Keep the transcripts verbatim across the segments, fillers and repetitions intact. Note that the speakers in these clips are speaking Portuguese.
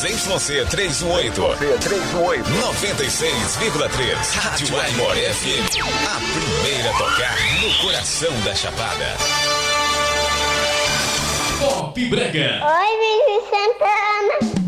Y C trezentos e dezoito. noventa e seis vírgula três. Rádio Aimoré F M. A primeira a tocar no coração da Chapada. Top Brega. Oi, Vivi Santana.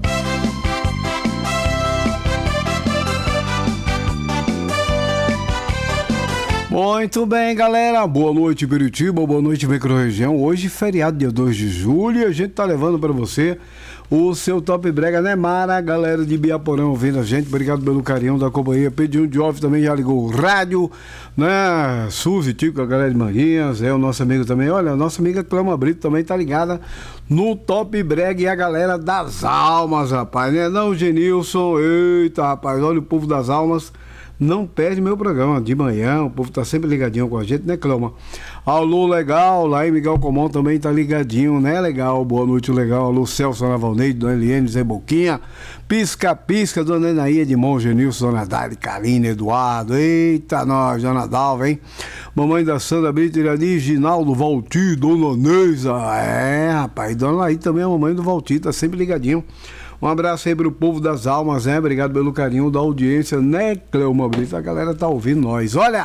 Muito bem, galera. Boa noite, Biritiba. Boa noite, microrregião. Hoje, feriado, dia dois de julho. E a gente tá levando para você o seu Top Brega, né, Mara? Galera de Biaporão ouvindo a gente. Obrigado pelo carinho da companhia. Pedinho de off também já ligou o rádio, né? Suzy, Tico, a galera de Manguinhas. É o nosso amigo também. Olha, a nossa amiga Clama Brito também tá ligada no Top Brega e a galera das almas, rapaz, né? Não, Genilson. Eita, rapaz. Olha o povo das almas. Não perde meu programa de manhã, o povo tá sempre ligadinho com a gente, né, Clama? Alô, legal, lá em Miguel Comão também tá ligadinho, né, legal? Boa noite, legal. Alô, Celso, Ana Valneide, Dona Eliane, Zé Boquinha, Pisca, Pisca, Dona Enaí, Edmond, Genilson, Dona Dali, Karine, Eduardo, eita, nós, Dona Dalva, hein? Mamãe da Sandra Brito, Irani, Ginaldo, Valtir, Dona Neisa, é, rapaz, Dona Laí também é a mamãe do Valtir, tá sempre ligadinho. Um abraço aí pro povo das almas, né? Obrigado pelo carinho da audiência, né, Cleuma Brito? A galera tá ouvindo nós. Olha,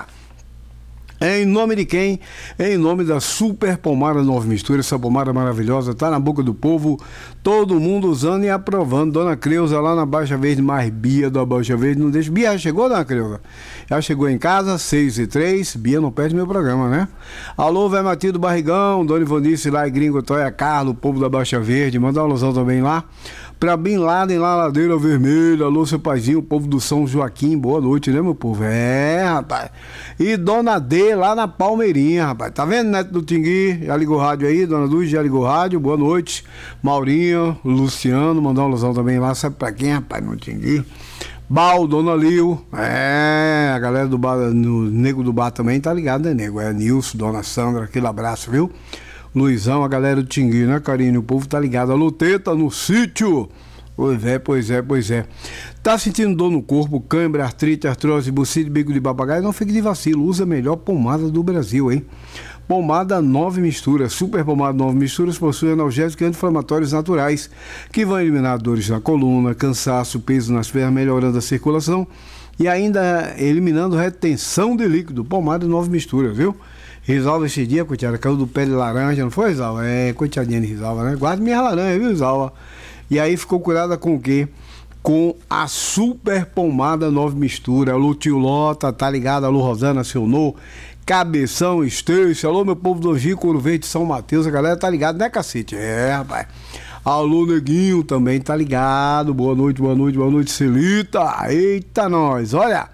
em nome de quem? Em nome da Super Pomada Nova Mistura, essa pomada maravilhosa, tá na boca do povo, todo mundo usando e aprovando. Dona Creuza lá na Baixa Verde, mais Bia da Baixa Verde, não deixa. Bia, já chegou, Dona Creuza? Já chegou em casa, seis e três, Bia não perde meu programa, né? Alô, Vé Matildo Barrigão, Dona Ivonice lá, Gringo, Toia Carlos, o povo da Baixa Verde, manda uma alusão também lá. Pra Bin Laden, lá Ladeira Vermelha, alô, seu paizinho, o povo do São Joaquim, boa noite, né, meu povo? É, rapaz. E Dona D, lá na Palmeirinha, rapaz. Tá vendo, Neto do Tingui? Já ligou o rádio aí, Dona Luz, já ligou o rádio, boa noite. Maurinho, Luciano, mandar uma alusão também lá, sabe pra quem, rapaz, no Tingui? Bal, Dona Lio, é, a galera do bar, no Nego do Bar também tá ligado, né, Nego? É Nilson, Dona Sandra, aquele abraço, viu? Luizão, a galera do Tingui, né, Carinho? O povo tá ligado. Alô, Teta, no sítio. Pois é, pois é, pois é. Tá sentindo dor no corpo, cãibra, artrite, artrose, bucite, bico de papagaio? Não fique de vacilo, usa a melhor pomada do Brasil, hein? Pomada Nove Misturas, Super Pomada Nove Misturas possui analgésicos e anti-inflamatórios naturais que vão eliminar dores na coluna, cansaço, peso nas pernas, melhorando a circulação e ainda eliminando retenção de líquido. Pomada Nove Misturas, viu? Risalva esse dia, coitada, caiu do pé de laranja, não foi, Risalva? É, coitadinha de Risalva, né? Guarda minha laranja, viu, Risalva? E aí ficou curada com o quê? Com a Super Pomada Nove Mistura. Alô, tio Lota, tá ligado? Alô, Rosana, seu No, Cabeção, Esteixe. Alô, meu povo do Angico, Ouro Verde, São Mateus. A galera tá ligado, né, cacete? É, rapaz. Alô, Neguinho, também tá ligado. Boa noite, boa noite, boa noite, Celita. Eita, nós, olha.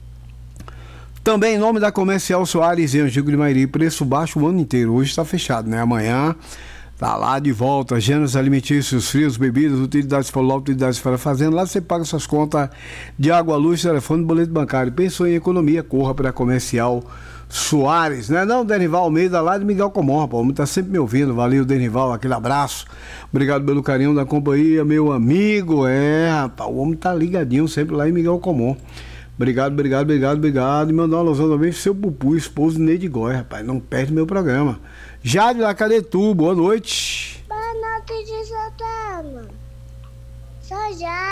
Também em nome da Comercial Soares e Angico de Mairi, preço baixo o ano inteiro. Hoje está fechado, né? Amanhã tá lá de volta. Gêneros alimentícios, frios, bebidas, utilidades para o utilidades para a fazenda. Lá você paga suas contas de água, luz, telefone, boleto bancário. Pensou em economia? Corra para a Comercial Soares, né? Não, Denival Almeida, lá de Miguel Comum, rapaz. O homem tá sempre me ouvindo. Valeu, Denival, aquele abraço. Obrigado pelo carinho da companhia, meu amigo. É, rapaz, o homem tá ligadinho sempre lá em Miguel Comum. Obrigado, obrigado, obrigado, obrigado. E mandar uma alusão também pro seu Pupu, esposo de Neide Góes, rapaz. Não perde meu programa. Jade lá, cadê tu? Boa noite. Boa noite de Santana. Sou Jade.